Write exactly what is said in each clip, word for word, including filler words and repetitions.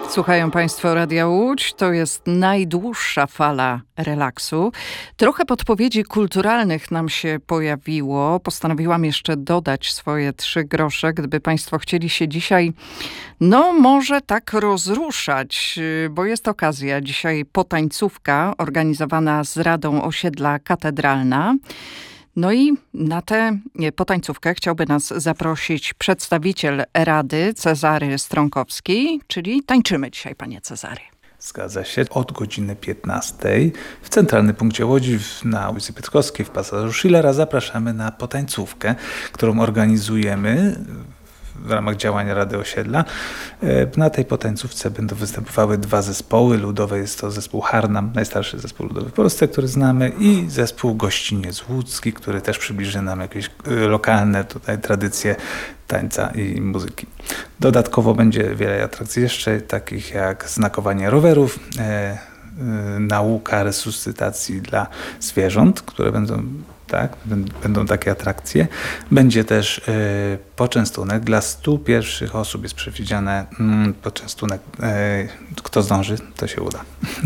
Słuchają Państwo Radia Łódź. To jest najdłuższa fala relaksu. Trochę podpowiedzi kulturalnych nam się pojawiło. Postanowiłam jeszcze dodać swoje trzy grosze, gdyby Państwo chcieli się dzisiaj, no może tak rozruszać, bo jest okazja. Dzisiaj potańcówka organizowana z Radą Osiedla Katedralna. No i na tę potańcówkę chciałby nas zaprosić przedstawiciel Rady, Cezary Strąkowski, czyli tańczymy dzisiaj, panie Cezary. Zgadza się. Od godziny piętnastej w Centralnym Punkcie Łodzi na ulicy Piotrkowskiej w pasażu Schillera zapraszamy na potańcówkę, którą organizujemy w ramach działania Rady Osiedla. Na tej potańcówce będą występowały dwa zespoły ludowe. Jest to zespół Harnam, najstarszy zespół ludowy w Polsce, który znamy, i zespół Gościniec Łódzki, który też przybliży nam jakieś lokalne tutaj tradycje tańca i muzyki. Dodatkowo będzie wiele atrakcji jeszcze, takich jak znakowanie rowerów, e, e, nauka resuscytacji dla zwierząt, które będą Tak, będą takie atrakcje. Będzie też y, poczęstunek dla stu pierwszych osób. Jest przewidziane y, poczęstunek. Y, kto zdąży, to się uda.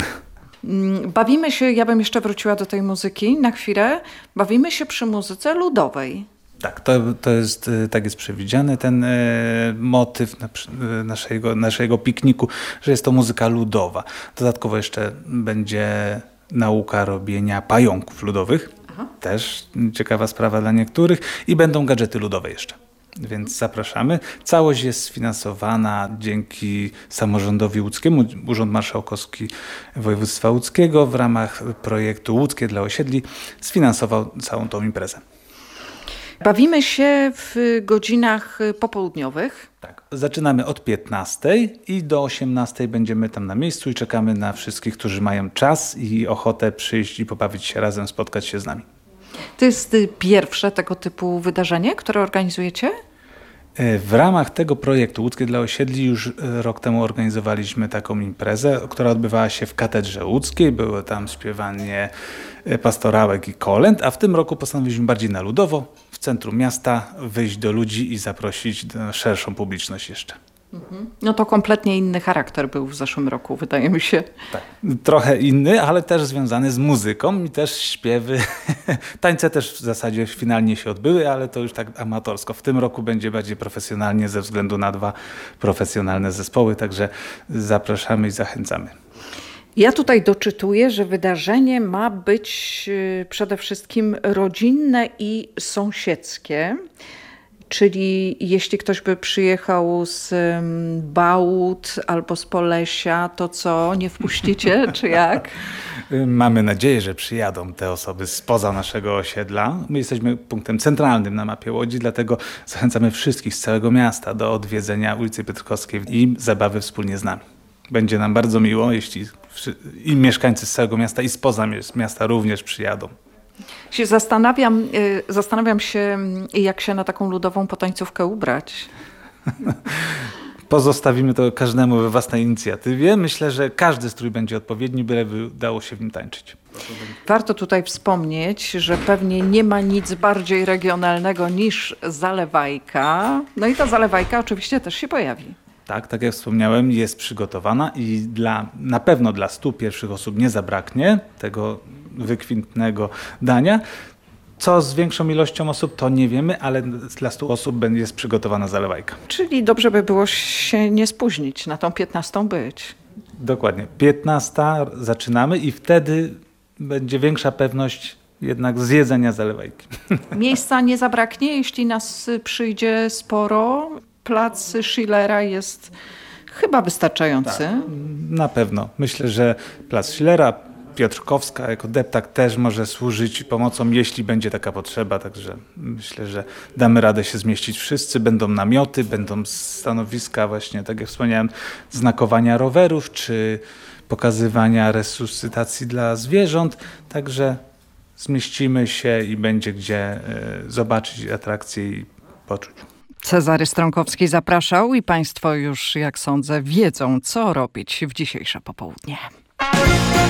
Bawimy się, ja bym jeszcze wróciła do tej muzyki na chwilę. Bawimy się przy muzyce ludowej. Tak, to, to jest, tak jest przewidziany ten y, motyw na, y, naszego, naszego pikniku, że jest to muzyka ludowa. Dodatkowo jeszcze będzie nauka robienia pająków ludowych. Aha. Też ciekawa sprawa dla niektórych. I będą gadżety ludowe jeszcze. Więc zapraszamy. Całość jest sfinansowana dzięki samorządowi łódzkiemu. Urząd Marszałkowski Województwa Łódzkiego w ramach projektu Łódzkie dla osiedli sfinansował całą tą imprezę. Bawimy się w godzinach popołudniowych. Tak. Zaczynamy od piętnastej i do osiemnastej będziemy tam na miejscu i czekamy na wszystkich, którzy mają czas i ochotę przyjść i pobawić się razem, spotkać się z nami. To jest pierwsze tego typu wydarzenie, które organizujecie? W ramach tego projektu Łódzkie dla osiedli już rok temu organizowaliśmy taką imprezę, która odbywała się w Katedrze Łódzkiej. Było tam śpiewanie pastorałek i kolęd, a w tym roku postanowiliśmy bardziej na ludowo, w centrum miasta, wyjść do ludzi i zaprosić do szerszą publiczność jeszcze. Mhm. No to kompletnie inny charakter był w zeszłym roku, wydaje mi się. Tak, trochę inny, ale też związany z muzyką i też śpiewy. Tańce też w zasadzie finalnie się odbyły, ale to już tak amatorsko. W tym roku będzie bardziej profesjonalnie ze względu na dwa profesjonalne zespoły, także zapraszamy i zachęcamy. Ja tutaj doczytuję, że wydarzenie ma być przede wszystkim rodzinne i sąsiedzkie. Czyli jeśli ktoś by przyjechał z Bałut albo z Polesia, to co, nie wpuścicie, czy jak? Mamy nadzieję, że przyjadą te osoby spoza naszego osiedla. My jesteśmy punktem centralnym na mapie Łodzi, dlatego zachęcamy wszystkich z całego miasta do odwiedzenia ulicy Piotrkowskiej i zabawy wspólnie z nami. Będzie nam bardzo miło, jeśli i mieszkańcy z całego miasta i spoza miasta również przyjadą. Się zastanawiam, zastanawiam się, jak się na taką ludową potańcówkę ubrać. Pozostawimy to każdemu we własnej inicjatywie. Myślę, że każdy strój będzie odpowiedni, byleby dało się w nim tańczyć. Warto tutaj wspomnieć, że pewnie nie ma nic bardziej regionalnego niż zalewajka. No i ta zalewajka oczywiście też się pojawi. Tak, tak jak wspomniałem, jest przygotowana i dla, na pewno dla stu pierwszych osób nie zabraknie tego wykwintnego dania. Co z większą ilością osób, to nie wiemy, ale dla stu osób jest przygotowana zalewajka. Czyli dobrze by było się nie spóźnić, na tą piętnastą być. Dokładnie. piętnasta zaczynamy i wtedy będzie większa pewność jednak zjedzenia zalewajki. Miejsca nie zabraknie, jeśli nas przyjdzie sporo. Plac Schillera jest chyba wystarczający. Tak, na pewno. Myślę, że plac Schillera, Piotrkowska jako deptak też może służyć pomocą, jeśli będzie taka potrzeba. Także myślę, że damy radę się zmieścić wszyscy. Będą namioty, będą stanowiska właśnie, tak jak wspomniałem, znakowania rowerów czy pokazywania resuscytacji dla zwierząt. Także zmieścimy się i będzie gdzie zobaczyć atrakcje i poczuć. Cezary Strąkowski zapraszał i Państwo już, jak sądzę, wiedzą, co robić w dzisiejsze popołudnie.